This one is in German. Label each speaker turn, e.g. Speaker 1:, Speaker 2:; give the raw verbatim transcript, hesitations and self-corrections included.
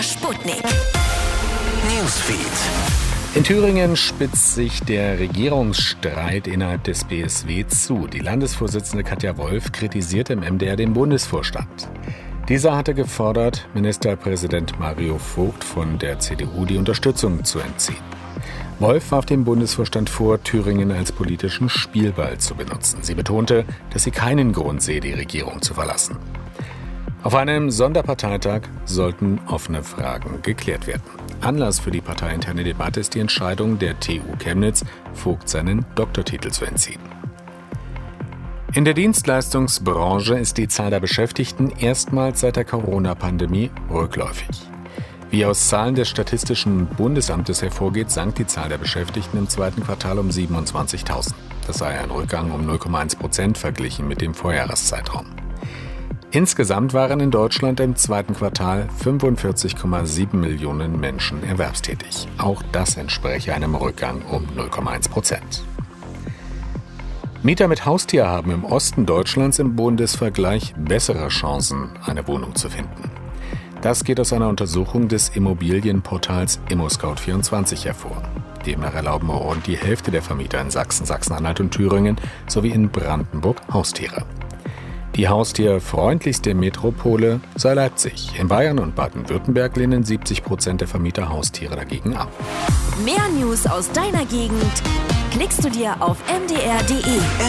Speaker 1: Sputnik Newsfeed.
Speaker 2: In Thüringen spitzt sich der Regierungsstreit innerhalb des B S W zu. Die Landesvorsitzende Katja Wolf kritisierte im M D R den Bundesvorstand. Dieser hatte gefordert, Ministerpräsident Mario Vogt von der C D U die Unterstützung zu entziehen. Wolf warf dem Bundesvorstand vor, Thüringen als politischen Spielball zu benutzen. Sie betonte, dass sie keinen Grund sehe, die Regierung zu verlassen. Auf einem Sonderparteitag sollten offene Fragen geklärt werden. Anlass für die parteiinterne Debatte ist die Entscheidung der T U Chemnitz, Vogt seinen Doktortitel zu entziehen. In der Dienstleistungsbranche ist die Zahl der Beschäftigten erstmals seit der Corona-Pandemie rückläufig. Wie aus Zahlen des Statistischen Bundesamtes hervorgeht, sank die Zahl der Beschäftigten im zweiten Quartal um siebenundzwanzigtausend. Das sei ein Rückgang um null Komma eins Prozent verglichen mit dem Vorjahreszeitraum. Insgesamt waren in Deutschland im zweiten Quartal fünfundvierzig Komma sieben Millionen Menschen erwerbstätig. Auch das entspreche einem Rückgang um null Komma eins Prozent. Mieter mit Haustier haben im Osten Deutschlands im Bundesvergleich bessere Chancen, eine Wohnung zu finden. Das geht aus einer Untersuchung des Immobilienportals ImmoScout vierundzwanzig hervor. Demnach erlauben rund die Hälfte der Vermieter in Sachsen, Sachsen-Anhalt und Thüringen sowie in Brandenburg Haustiere. Die haustierfreundlichste Metropole sei Leipzig. In Bayern und Baden-Württemberg lehnen siebzig Prozent der Vermieter Haustiere dagegen ab.
Speaker 1: Mehr News aus deiner Gegend klickst du dir auf m d r punkt d e.